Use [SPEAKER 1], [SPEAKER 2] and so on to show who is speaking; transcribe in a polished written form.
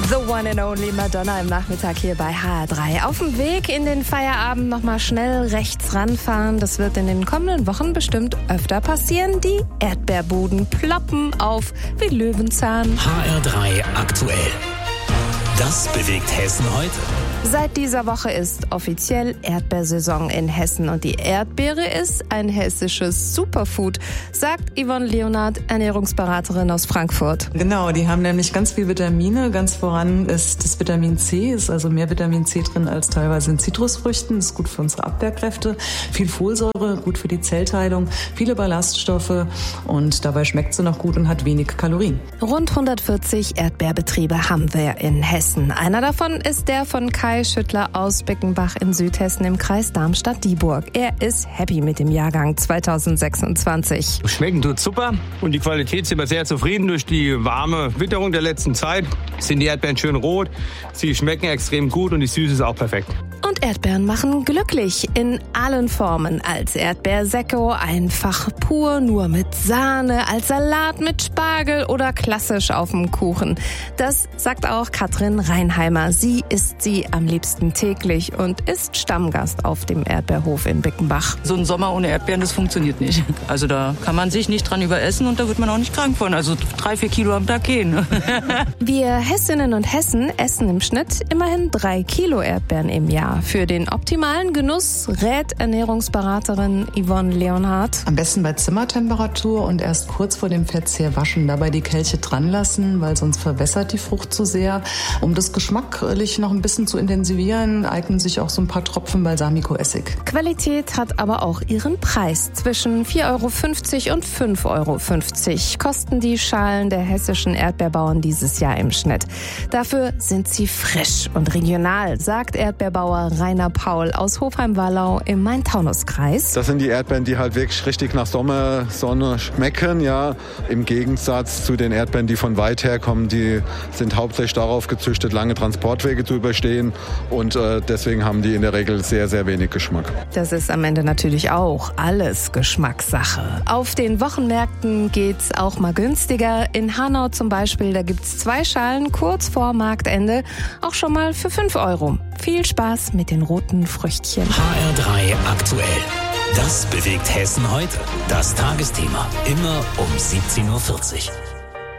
[SPEAKER 1] The one and only Madonna im Nachmittag hier bei HR3. Auf dem Weg in den Feierabend nochmal schnell rechts ranfahren. Das wird in den kommenden Wochen bestimmt öfter passieren. Die Erdbeerbuden ploppen auf wie Löwenzahn.
[SPEAKER 2] HR3 aktuell. Das bewegt Hessen heute.
[SPEAKER 1] Seit dieser Woche ist offiziell Erdbeersaison in Hessen und die Erdbeere ist ein hessisches Superfood, sagt Yvonne Leonard, Ernährungsberaterin aus Frankfurt.
[SPEAKER 3] Genau, die haben nämlich ganz viel Vitamine. Ganz voran ist das Vitamin C, ist also mehr Vitamin C drin als teilweise in Zitrusfrüchten. Das ist gut für unsere Abwehrkräfte. Viel Folsäure, gut für die Zellteilung, viele Ballaststoffe und dabei schmeckt sie noch gut und hat wenig Kalorien.
[SPEAKER 1] Rund 140 Erdbeerbetriebe haben wir in Hessen. Einer davon ist der von Kai Schüttler aus Bickenbach in Südhessen im Kreis Darmstadt-Dieburg. Er ist happy mit dem Jahrgang 2026.
[SPEAKER 4] Schmecken tut super und die Qualität sind wir sehr zufrieden. Durch die warme Witterung der letzten Zeit sind die Erdbeeren schön rot. Sie schmecken extrem gut und die Süße ist auch perfekt.
[SPEAKER 1] Und Erdbeeren machen glücklich in allen Formen. Als Erdbeersekko, einfach pur, nur mit Sahne, als Salat mit Spargel oder klassisch auf dem Kuchen. Das sagt auch Katrin Reinheimer. Sie isst sie am liebsten täglich und ist Stammgast auf dem Erdbeerhof in Bickenbach.
[SPEAKER 5] So ein Sommer ohne Erdbeeren, das funktioniert nicht. Also da kann man sich nicht dran überessen und da wird man auch nicht krank von. Also 3-4 Kilo am Tag gehen.
[SPEAKER 1] Wir Hessinnen und Hessen essen im Schnitt immerhin 3 Kilo Erdbeeren im Jahr. Für den optimalen Genuss rät Ernährungsberaterin Yvonne Leonard.
[SPEAKER 3] Am besten bei Zimmertemperatur und erst kurz vor dem Verzehr waschen. Dabei die Kelche dran lassen, weil sonst verwässert die Frucht zu sehr. Um das geschmacklich noch ein bisschen zu intensivieren, eignen sich auch so ein paar Tropfen Balsamico-Essig.
[SPEAKER 1] Qualität hat aber auch ihren Preis. Zwischen 4,50 € und 5,50 € kosten die Schalen der hessischen Erdbeerbauern dieses Jahr im Schnitt. Dafür sind sie frisch und regional, sagt Erdbeerbauer Rainer Paul aus Hofheim-Wallau im Main-Taunus-Kreis.
[SPEAKER 6] Das sind die Erdbeeren, die halt wirklich richtig nach Sommersonne schmecken, ja. Im Gegensatz zu den Erdbeeren, die von weit herkommen, die sind hauptsächlich darauf gezüchtet, lange Transportwege zu überstehen und deswegen haben die in der Regel sehr, sehr wenig Geschmack.
[SPEAKER 1] Das ist am Ende natürlich auch alles Geschmackssache. Auf den Wochenmärkten geht's auch mal günstiger. In Hanau zum Beispiel, da gibt's 2 Schalen kurz vor Marktende, auch schon mal für 5 €. Viel Spaß mit den roten Früchtchen.
[SPEAKER 2] HR3 aktuell. Das bewegt Hessen heute. Das Tagesthema immer um 17:40 Uhr.